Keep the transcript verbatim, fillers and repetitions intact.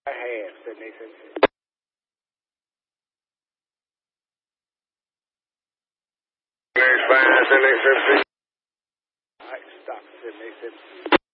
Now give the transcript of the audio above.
I have, Sydney Simpson. Next five, Sydney Simpson. All right, stop, Sydney Simpson.